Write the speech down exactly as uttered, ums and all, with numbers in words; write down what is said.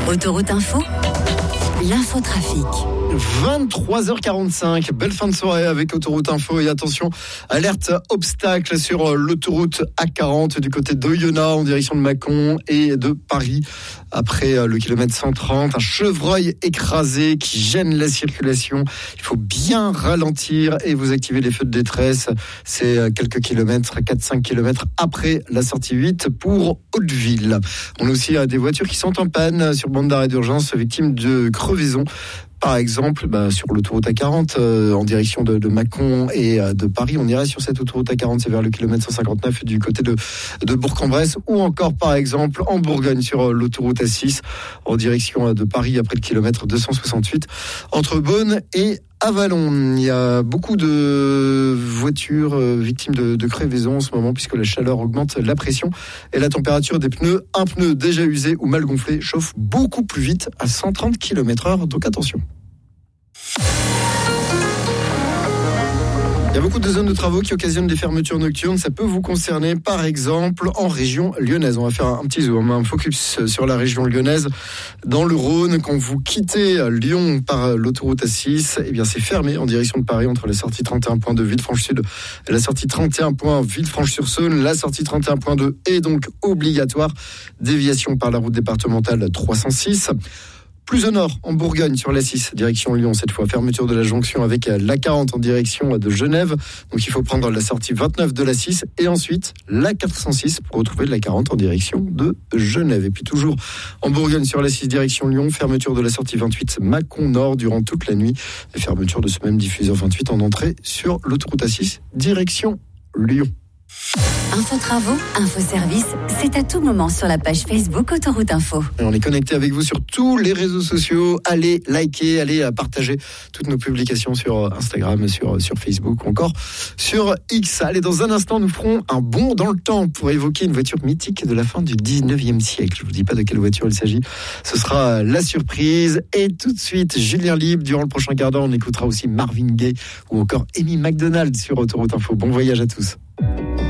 Autoroute Info, l'infotrafic. vingt-trois heures quarante-cinq, belle fin de soirée avec Autoroute Info et attention, alerte obstacle sur l'autoroute A quarante du côté d'Oyonnax en direction de Mâcon et de Paris. Après le kilomètre cent trente, un chevreuil écrasé qui gêne la circulation. Il faut bien ralentir et vous activer les feux de détresse. C'est quelques kilomètres, quatre à cinq kilomètres après la sortie huit pour Hauteville. On a aussi des voitures qui sont en panne sur bande d'arrêt d'urgence, victimes de crevaison. Par exemple, bah, sur l'autoroute A quarante, euh, en direction de, de Mâcon et euh, de Paris, on irait sur cette autoroute A quarante, c'est vers le kilomètre cent cinquante-neuf du côté de, de Bourg-en-Bresse, ou encore, par exemple, en Bourgogne, sur euh, l'autoroute A six, en direction euh, de Paris, après le kilomètre deux cent soixante-huit, entre Beaune et Avallon. Il y a beaucoup de voitures euh, victimes de, de crevaison en ce moment, puisque la chaleur augmente la pression et la température des pneus. Un pneu déjà usé ou mal gonflé chauffe beaucoup plus vite à cent trente kilomètres heure, donc attention. Il y a beaucoup de zones de travaux qui occasionnent des fermetures nocturnes. Ça peut vous concerner, par exemple, en région lyonnaise. On va faire un petit zoom, un focus sur la région lyonnaise. Dans le Rhône, quand vous quittez Lyon par l'autoroute A six, eh bien, c'est fermé en direction de Paris entre la sortie trente et un point deux Villefranche-Sud et la sortie trente et un point Villefranche-sur-Saône. La sortie trente et un point deux est donc obligatoire. Déviation par la route départementale trois cent six. Plus au nord, en Bourgogne, sur l'A six, direction Lyon, cette fois, fermeture de la jonction avec l'A quarante en direction de Genève. Donc il faut prendre la sortie vingt-neuf de l'A six et ensuite l'A quatre cent six pour retrouver l'A quarante en direction de Genève. Et puis toujours en Bourgogne, sur l'A six, direction Lyon, fermeture de la sortie vingt-huit Mâcon Nord durant toute la nuit. Et fermeture de ce même diffuseur vingt-huit en entrée sur l'autoroute A six, direction Lyon. Info Travaux, Info Service, c'est à tout moment sur la page Facebook Autoroute Info. Et on est connecté avec vous sur tous les réseaux sociaux. Allez liker, allez partager toutes nos publications sur Instagram, sur, sur Facebook ou encore sur X. Allez, dans un instant, nous ferons un bond dans le temps pour évoquer une voiture mythique de la fin du dix-neuvième siècle. Je ne vous dis pas de quelle voiture il s'agit. Ce sera la surprise. Et tout de suite, Julien Libre. Durant le prochain quart d'heure, on écoutera aussi Marvin Gaye ou encore Amy McDonald sur Autoroute Info. Bon voyage à tous.